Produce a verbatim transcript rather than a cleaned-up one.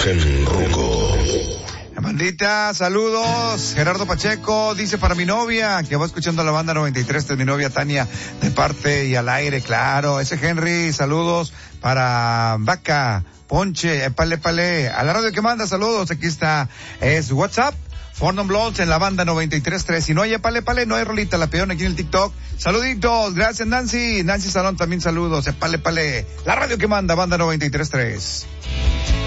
and Ruco. Bandita, saludos. Gerardo Pacheco dice para mi novia, que va escuchando la banda noventa y tres, de mi novia Tania, de parte y al aire, claro. Ese Henry, saludos para Vaca, Ponche, épale, épale. A la radio que manda, saludos. Aquí está, es WhatsApp. Fordham Blondes en la banda noventa y tres tres. Si no hay epale, epale, no hay rolita, la peón aquí en el TikTok. Saluditos, gracias Nancy. Nancy Salón también saludos, epale, epale. La radio que manda, banda noventa y tres tres.